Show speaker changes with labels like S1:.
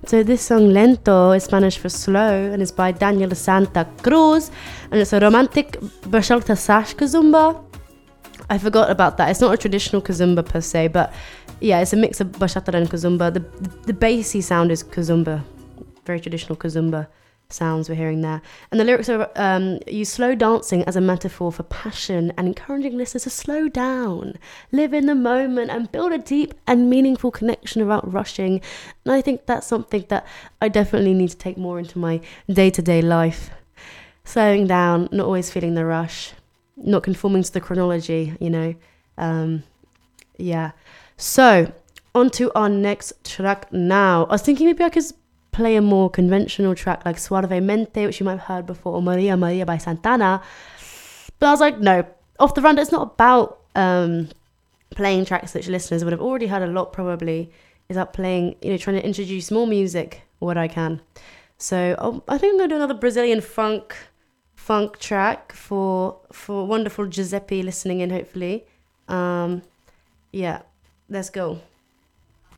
S1: So this song Lento is Spanish for slow and is by Daniel Santa Cruz, and it's a romantic bachata sash kizomba. I forgot about that. It's not a traditional kizomba per se, but yeah, it's a mix of bachata and kizomba. The bassy sound is kizomba, very traditional kizomba sounds we're hearing there. And the lyrics are use slow dancing as a metaphor for passion and encouraging listeners to slow down, live in the moment and build a deep and meaningful connection without rushing. And I think that's something that I definitely need to take more into my day-to-day life. Slowing down, not always feeling the rush, not conforming to the chronology, you know. Yeah. So, on to our next track now. I was thinking maybe I could play a more conventional track like Suavemente, which you might have heard before, or Maria Maria by Santana. But I was like, no, off the run, it's not about playing tracks that your listeners would have already heard a lot probably. It's about playing, you know, trying to introduce more music what I can. So I think I'm going to do another Brazilian funk track for wonderful Giuseppe listening in, hopefully. Yeah, let's go.